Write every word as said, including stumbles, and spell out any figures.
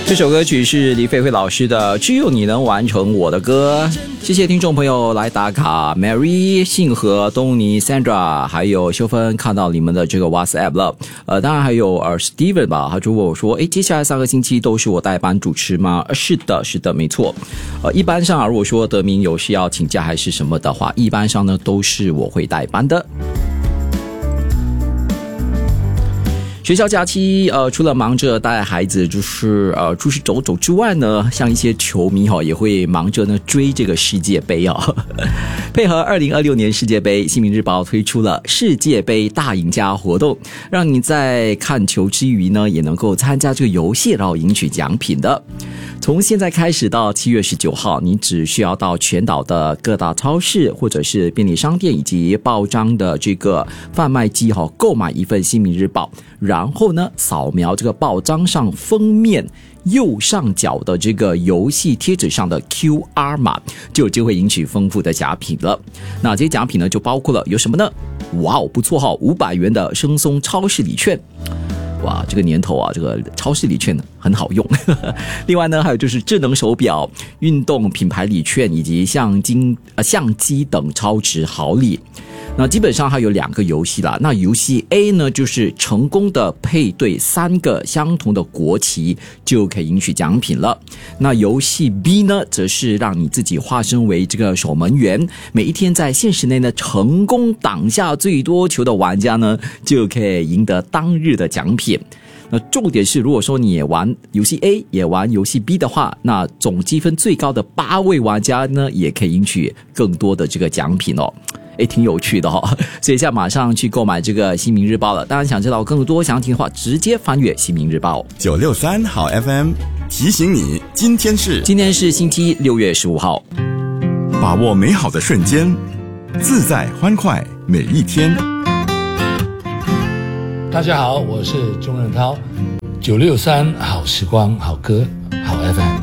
这首歌曲是李飞慧老师的《只有你能完成我的歌》。谢谢听众朋友来打卡 ，Mary、信和、东尼、Sandra 还有修芬看到你们的这个 WhatsApp 了。呃，当然还有呃 Steven 吧，他如果说，诶，接下来三个星期都是我代班主持吗？是的，是的，没错。呃，一般上啊，如果说德明有事要请假还是什么的话，一般上呢都是我会代班的。学校假期，呃，除了忙着带孩子，就是呃出去走走之外呢，像一些球迷哈、哦，也会忙着呢追这个世界杯啊、哦。配合二零二六年世界杯，新民日报推出了世界杯大赢家活动，让你在看球之余呢，也能够参加这个游戏，然后赢取奖品的。从现在开始到七月十九号，你只需要到全岛的各大超市或者是便利商店以及报章的这个贩卖机哈、哦，购买一份新民日报，然后呢，扫描这个报章上封面右上角的这个游戏贴纸上的 Q R 码，就有机会赢取丰富的奖品了。那这些奖品呢，就包括了有什么呢？哇哦，不错哈、哦，五百元的生松超市礼券。哇，这个年头啊，这个超市礼券很好用。另外呢，还有就是智能手表、运动品牌礼券以及相机、呃、相机等超值好礼。那基本上还有两个游戏啦。那游戏 A 呢，就是成功的配对三个相同的国旗就可以赢取奖品了。那游戏 B 呢，则是让你自己化身为这个守门员，每一天在限时内呢成功挡下最多球的玩家呢，就可以赢得当日的奖品。那重点是，如果说你也玩游戏 A 也玩游戏 B 的话，那总积分最高的八位玩家呢，也可以赢取更多的这个奖品哦。诶，挺有趣的哈、哦，所以现在马上去购买这个新民日报了。当然想知道更多详情的话，直接翻阅新民日报。 九六三好 F M 提醒你，今天是今天是星期六月十五号， 把握美好的瞬间，自在欢快每一天。 大家好，我是钟仁涛，九六三好时光好歌好 F M。